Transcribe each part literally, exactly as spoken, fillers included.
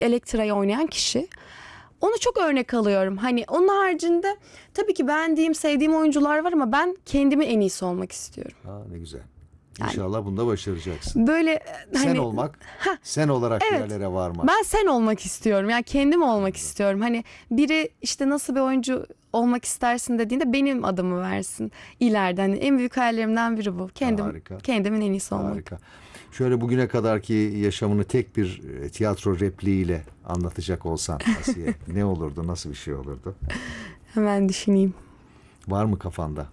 Elektra'yı oynayan kişi. Onu çok örnek alıyorum. Hani onun haricinde tabii ki beğendiğim, sevdiğim oyuncular var ama ben kendimi en iyisi olmak istiyorum. Ha, ne güzel. Yani, İnşallah bunda başaracaksın. Böyle hani, sen olmak, heh, sen olarak evet, bir yerlere varmak. Ben sen olmak istiyorum. Yani kendim olmak istiyorum. Hani biri işte nasıl bir oyuncu olmak istersin dediğinde benim adımı versin ileride. Hani en büyük hayallerimden biri bu. Kendim, Harika. Kendimin en iyisi olmak. Harika. Şöyle bugüne kadarki yaşamını tek bir tiyatro repliğiyle anlatacak olsan Asiye, ne olurdu, nasıl bir şey olurdu? Hemen düşüneyim. Var mı kafanda?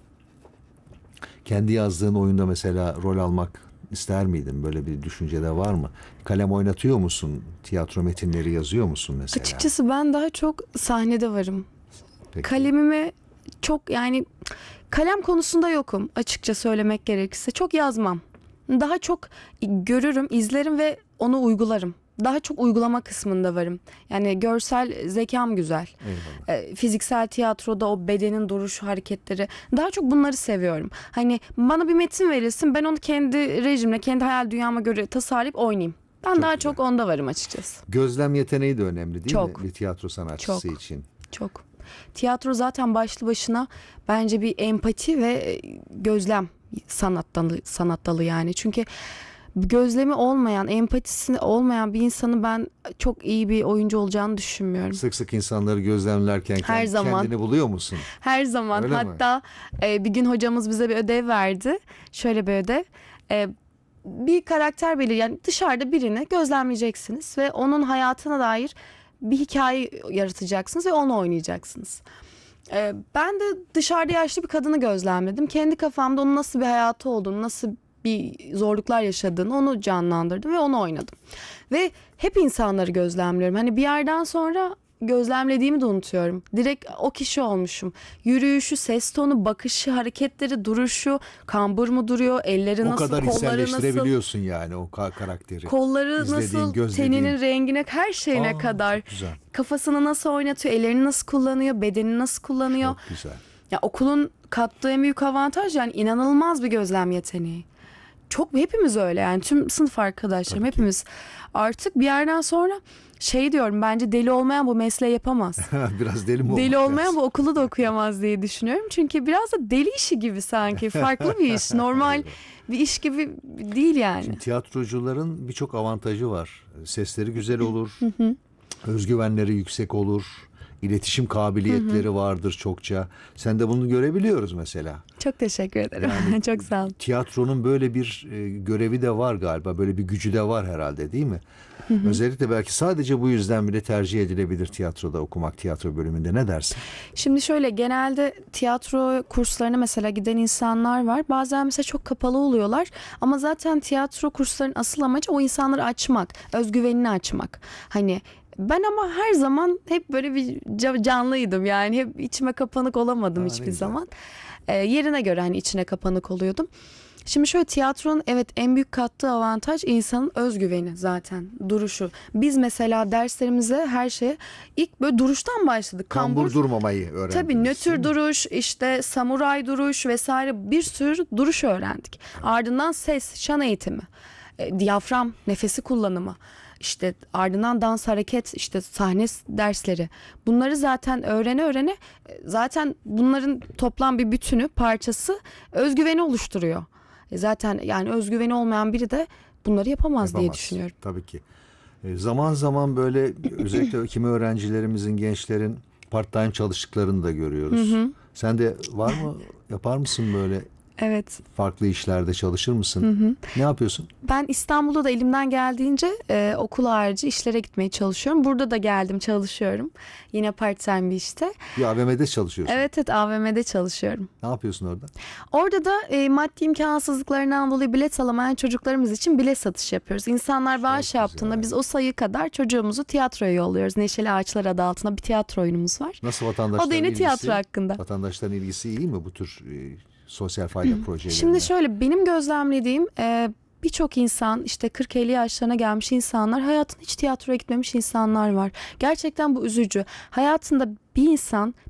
Kendi yazdığın oyunda mesela rol almak ister miydin? Böyle bir düşüncede var mı? Kalem oynatıyor musun? Tiyatro metinleri yazıyor musun mesela? Açıkçası ben daha çok sahnede varım. Peki. Kalemimi çok, yani kalem konusunda yokum açıkça söylemek gerekirse. Çok yazmam. Daha çok görürüm, izlerim ve onu uygularım. Daha çok uygulama kısmında varım. Yani görsel zekam güzel. E, fiziksel tiyatroda o bedenin duruşu, hareketleri. Daha çok bunları seviyorum. Hani bana bir metin verilsin, ben onu kendi rejimle, kendi hayal dünyama göre tasarlayıp oynayayım. Ben çok daha güzel. Çok onda varım açıkçası. Gözlem yeteneği de önemli değil çok. mi? Bir tiyatro sanatçısı çok. için. Çok. Tiyatro zaten başlı başına bence bir empati ve gözlem sanat dalı, sanat dalı yani. Çünkü gözlemi olmayan, empatisi olmayan bir insanın ben çok iyi bir oyuncu olacağını düşünmüyorum. Sık sık insanları gözlemlerken her zaman kendini buluyor musun? Her zaman. Öyle Hatta e, bir gün hocamız bize bir ödev verdi. Şöyle bir ödev. E, bir karakter belir, yani dışarıda birini gözlemleyeceksiniz ve onun hayatına dair bir hikaye yaratacaksınız ve onu oynayacaksınız. Ee, ben de dışarıda yaşlı bir kadını gözlemledim. Kendi kafamda onun nasıl bir hayatı olduğunu, nasıl bir zorluklar yaşadığını onu canlandırdım ve onu oynadım. Ve hep insanları gözlemliyorum. Hani bir yerden sonra gözlemlediğimi de unutuyorum. Direkt o kişi olmuşum. Yürüyüşü, ses tonu, bakışı, hareketleri, duruşu, kambur mu duruyor, elleri o nasıl, kadar kolları nasıl. hisselleştirebiliyorsun yani o karakteri. Kolları İzlediğin, nasıl, gözlediğin. teninin rengine, her şeyine Aa, kadar. Çok güzel. Kafasını nasıl oynatıyor, ellerini nasıl kullanıyor, bedenini nasıl kullanıyor. Çok güzel. Ya okulun kattığı en büyük avantaj, yani inanılmaz bir gözlem yeteneği. Çok, hepimiz öyle yani, tüm sınıf arkadaşlarım Tabii hepimiz. Ki. Artık bir yerden sonra şey diyorum, bence deli olmayan bu mesleği yapamaz. Biraz deli mi Deli olmayan lazım? bu okulu da okuyamaz diye düşünüyorum. Çünkü biraz da deli işi gibi sanki. Farklı bir iş. Normal bir iş gibi değil yani. Şimdi tiyatrocuların birçok avantajı var. Sesleri güzel olur. Özgüvenleri yüksek olur. İletişim kabiliyetleri hı hı. vardır çokça. Sen de bunu görebiliyoruz mesela. Çok teşekkür ederim. Yani, çok sağ olun. Tiyatronun böyle bir e, görevi de var galiba. Böyle bir gücü de var herhalde, değil mi? Hı hı. Özellikle belki sadece bu yüzden bile tercih edilebilir tiyatroda okumak, tiyatro bölümünde. Ne dersin? Şimdi şöyle, genelde tiyatro kurslarına mesela giden insanlar var. Bazen mesela çok kapalı oluyorlar. Ama zaten tiyatro kurslarının asıl amacı o insanları açmak, özgüvenini açmak. Hani ben ama her zaman hep böyle bir canlıydım, yani hep içime kapanık olamadım ha, hiçbir zaman. Ee, yerine göre hani içine kapanık oluyordum. Şimdi şöyle, tiyatronun evet en büyük kattığı avantaj insanın özgüveni zaten, duruşu. Biz mesela derslerimize her şeye ilk böyle duruştan başladık. Kambur, Kambur durmamayı öğrendik. Tabii nötr duruş, işte samuray duruş vesaire, bir sürü duruş öğrendik. Ardından ses, şan eğitimi, e, diyafram, nefesi kullanımı. İşte ardından dans, hareket, işte sahne dersleri. Bunları zaten öğrene öğrene zaten bunların toplam bir bütünü, parçası özgüveni oluşturuyor. Zaten yani özgüveni olmayan biri de bunları yapamaz, yapamaz diye düşünüyorum. Tabii ki. E, zaman zaman böyle özellikle kimi öğrencilerimizin, gençlerin part-time çalıştıklarını da görüyoruz. Hı hı. Sen de var mı? Yapar mısın böyle? Evet. Farklı işlerde çalışır mısın? Hı hı. Ne yapıyorsun? Ben İstanbul'da da elimden geldiğince e, okul harici işlere gitmeye çalışıyorum. Burada da geldim, çalışıyorum. Yine part-time bir işte. Bir A V M'de çalışıyorsun. Evet evet, A V M'de çalışıyorum. Ne yapıyorsun orada? Orada da e, maddi imkansızlıklarından dolayı bilet alamayan çocuklarımız için bilet satışı yapıyoruz. İnsanlar bağış yaptığında biz o sayı kadar çocuğumuzu tiyatroya yolluyoruz. Neşeli Ağaçlar adı altında bir tiyatro oyunumuz var. Nasıl vatandaşların ilgisi? O da yine ilgisi, tiyatro hakkında. Vatandaşların ilgisi iyi mi bu tür e, sosyal fayda projelerine? Şimdi şöyle, benim gözlemlediğim e, birçok insan, işte kırk elli yaşlarına gelmiş insanlar, hayatında hiç tiyatroya gitmemiş insanlar var. Gerçekten bu üzücü. Hayatında bir insan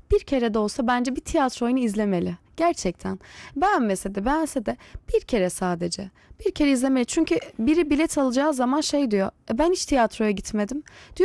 bir kere de olsa bence bir tiyatro oyunu izlemeli. Gerçekten. Beğenmese de beğense de bir kere sadece. Bir kere izlemeli. Çünkü biri bilet alacağı zaman şey diyor. "E, ben hiç tiyatroya gitmedim." Diyor